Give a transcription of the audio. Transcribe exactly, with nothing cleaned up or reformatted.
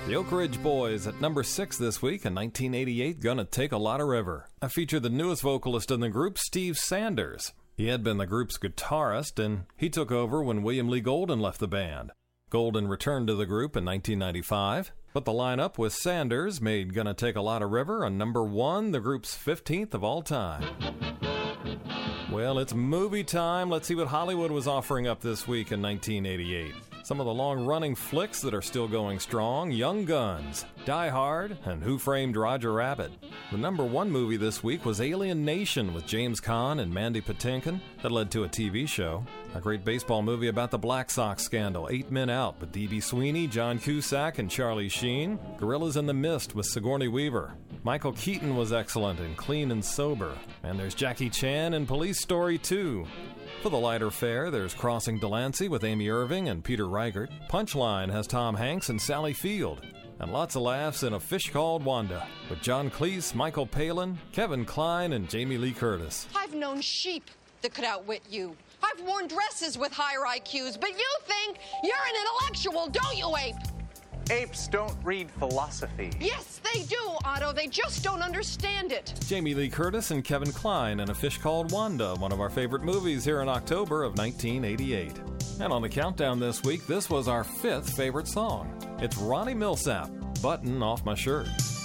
The Oak Ridge Boys at number six this week in nineteen eighty-eight, Gonna Take a Lot of River. I featured the newest vocalist in the group, Steve Sanders. He had been the group's guitarist, and he took over when William Lee Golden left the band. Golden returned to the group in nineteen ninety-five, but the lineup with Sanders made Gonna Take a Lot of River a number one, the group's fifteenth of all time. Well, it's movie time. Let's see what Hollywood was offering up this week in nineteen eighty-eight. Some of the long-running flicks that are still going strong: Young Guns, Die Hard, and Who Framed Roger Rabbit. The number one movie this week was Alien Nation with James Caan and Mandy Patinkin. That led to a T V show. A great baseball movie about the Black Sox scandal, Eight Men Out with D B. Sweeney, John Cusack, and Charlie Sheen. Gorillas in the Mist with Sigourney Weaver. Michael Keaton was excellent in Clean and Sober. And there's Jackie Chan in Police Story two. For the lighter fare, there's Crossing Delancey with Amy Irving and Peter Riegert. Punchline has Tom Hanks and Sally Field. And lots of laughs in A Fish Called Wanda with John Cleese, Michael Palin, Kevin Kline, and Jamie Lee Curtis. I've known sheep that could outwit you. I've worn dresses with higher I Qs, but you think you're an intellectual, don't you, Ape? Apes don't read philosophy. Yes, they do, Otto. They just don't understand it. Jamie Lee Curtis and Kevin Kline in A Fish Called Wanda, one of our favorite movies here in October of nineteen eighty-eight. And on the countdown this week, this was our fifth favorite song. It's Ronnie Milsap, Button Off My Shirt.